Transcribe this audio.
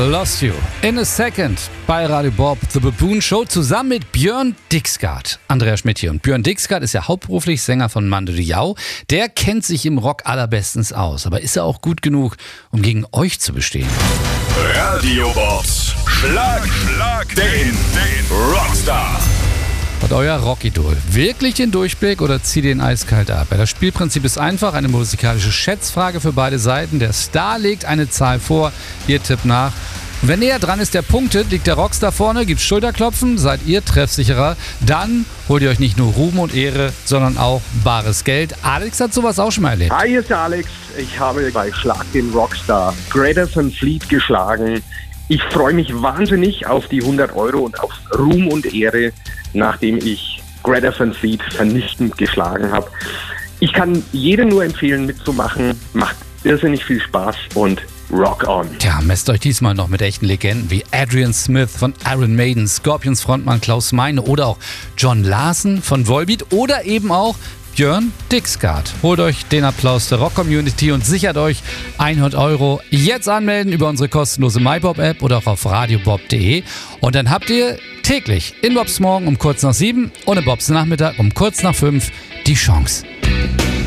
Lost You in a Second bei Radio Bob, The Baboon Show, zusammen mit Björn Dixgard. Andreas Schmidt hier. Und Björn Dixgard ist ja hauptberuflich Sänger von Mando Diao. Der kennt sich im Rock allerbestens aus. Aber ist er auch gut genug, um gegen euch zu bestehen? Radio Bobs Schlag den Rockstar. Hat euer Rockidol wirklich den Durchblick oder zieht den eiskalt ab? Ja, das Spielprinzip ist einfach, eine musikalische Schätzfrage für beide Seiten. Der Star legt eine Zahl vor, ihr tippt nach. Und wenn näher dran ist, der punktet, liegt der Rockstar vorne, gibt Schulterklopfen, seid ihr treffsicherer. Dann holt ihr euch nicht nur Ruhm und Ehre, sondern auch bares Geld. Alex hat sowas auch schon mal erlebt. Hi, hier ist der Alex. Ich habe bei Schlag den Rockstar Greta Van Fleet geschlagen. Ich freue mich wahnsinnig auf die 100 Euro und auf Ruhm und Ehre, nachdem ich Greta Van Fleet vernichtend geschlagen habe. Ich kann jedem nur empfehlen, mitzumachen. Macht irrsinnig viel Spaß und rock on. Tja, messt euch diesmal noch mit echten Legenden wie Adrian Smith von Iron Maiden, Scorpions Frontmann Klaus Meine oder auch John Larsen von Volbeat oder eben auch Björn Dixgard. Holt euch den Applaus der Rock-Community und sichert euch 100 Euro. Jetzt anmelden über unsere kostenlose MyBob-App oder auch auf radiobob.de. Und dann habt ihr täglich in Bobs Morgen um kurz nach 7 und in Bobs Nachmittag um kurz nach 5 die Chance.